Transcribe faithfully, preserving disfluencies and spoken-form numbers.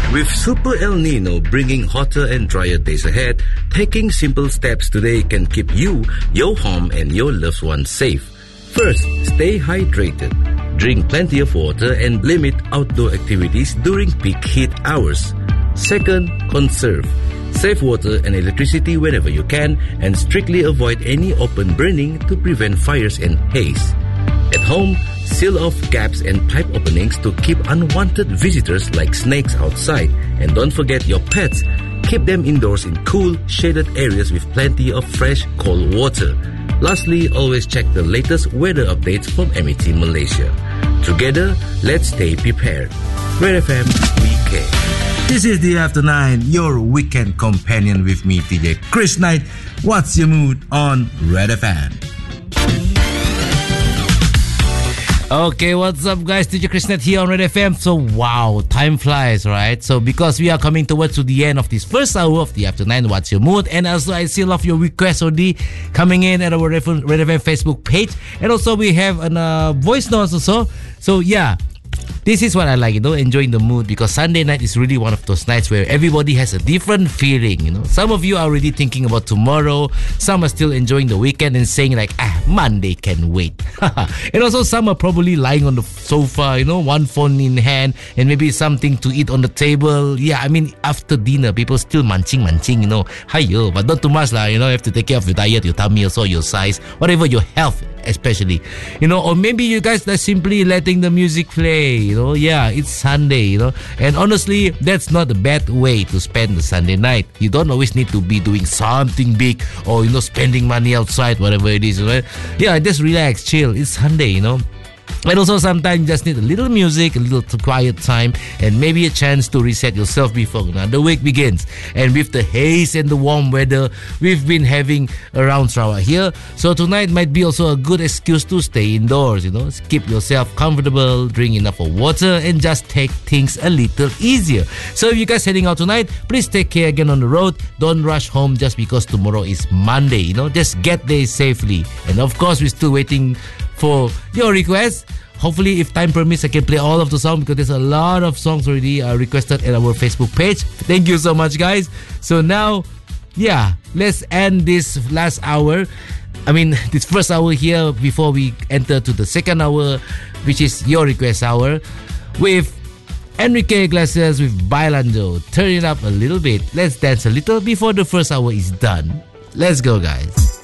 With Super El Nino bringing hotter and drier days ahead, taking simple steps today can keep you, your home, and your loved ones safe. First, stay hydrated. Drink plenty of water and limit outdoor activities during peak heat hours. Second, conserve. Save water and electricity whenever you can and strictly avoid any open burning to prevent fires and haze. At home, seal off gaps and pipe openings to keep unwanted visitors like snakes outside. And don't forget your pets. Keep them indoors in cool, shaded areas with plenty of fresh, cold water. Lastly, always check the latest weather updates from M E T Malaysia. Together, let's stay prepared. Red F M Weekend. This is the After Nine, your weekend companion with me, D J Chris Knight. What's your mood on Red F M? Okay, what's up guys? D J Chris Knight here on Red F M. So wow, time flies, right? So because we are coming towards to the end of this first hour of the After Nine, what's your mood? And also I see a lot of your requests already coming in at our Red F M Facebook page. And also we have a uh, voice notes also. So yeah, this is what I like, you know, enjoying the mood, because Sunday night is really one of those nights where everybody has a different feeling, you know. Some of you are already thinking about tomorrow. Some are still enjoying the weekend and saying like, ah, Monday can wait. And also some are probably lying on the sofa, you know, one phone in hand and maybe something to eat on the table. Yeah, I mean, after dinner, people still munching, munching, you know. Hiyo, but not too much lah, you know, you have to take care of your diet, your tummy also, your size, whatever, your health especially, you know. Or maybe you guys are simply letting the music play, you know. Yeah, it's Sunday, you know, and honestly, that's not a bad way to spend the Sunday night. You don't always need to be doing something big or, you know, spending money outside, whatever it is, right? Yeah, just relax, chill. It's Sunday, you know. And also sometimes you just need a little music, a little quiet time, and maybe a chance to reset yourself before another week begins. And with the haze and the warm weather we've been having around Sarawak here, so tonight might be also a good excuse to stay indoors, you know. Keep yourself comfortable, drink enough of water, and just take things a little easier. So if you guys heading out tonight, please take care again on the road. Don't rush home just because tomorrow is Monday, you know. Just get there safely. And of course, we're still waiting for your requests. Hopefully, if time permits, I can play all of the songs, because there's a lot of songs already uh, requested at our Facebook page. Thank you so much, guys. So now, yeah, let's end this last hour. I mean, this first hour here before we enter to the second hour, which is your request hour, with Enrique Iglesias with Bailando. Turn it up a little bit. Let's dance a little before the first hour is done. Let's go, guys.